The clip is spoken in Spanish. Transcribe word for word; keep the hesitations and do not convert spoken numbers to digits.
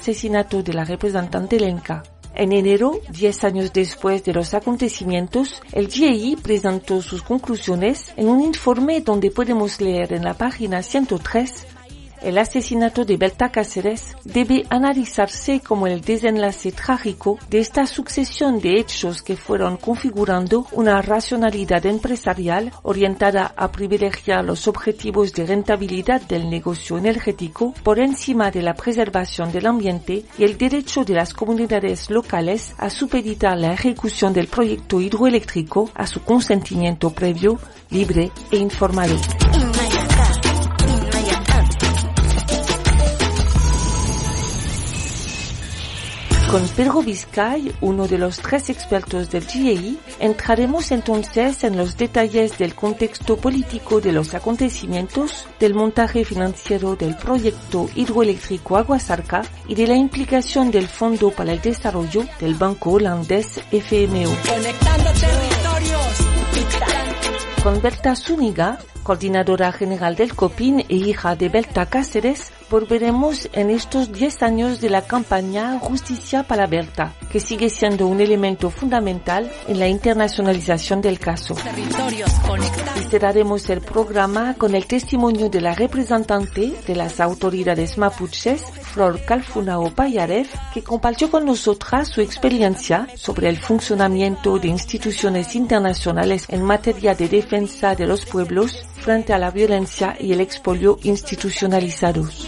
asesinato de la representante Lenka. En enero, diez años después de los acontecimientos, el G I E I presentó sus conclusiones en un informe donde podemos leer en la página ciento tres: el asesinato de Berta Cáceres debe analizarse como el desenlace trágico de esta sucesión de hechos que fueron configurando una racionalidad empresarial orientada a privilegiar los objetivos de rentabilidad del negocio energético por encima de la preservación del ambiente y el derecho de las comunidades locales a supeditar la ejecución del proyecto hidroeléctrico a su consentimiento previo, libre e informado. Con Pedro Vizcay, uno de los tres expertos del G I E I, entraremos entonces en los detalles del contexto político de los acontecimientos, del montaje financiero del proyecto hidroeléctrico Aguasarca y de la implicación del Fondo para el Desarrollo del banco holandés F M O. Conectando territorios. Con Berta Zúñiga, coordinadora general del COPIN e hija de Berta Cáceres, volveremos en estos diez años de la campaña Justicia para Berta, que sigue siendo un elemento fundamental en la internacionalización del caso. Y cerraremos el programa con el testimonio de la representante de las autoridades mapuches, Flor Calfunao Payarev, que compartió con nosotras su experiencia sobre el funcionamiento de instituciones internacionales en materia de defensa de los pueblos frente a la violencia y el expolio institucionalizados.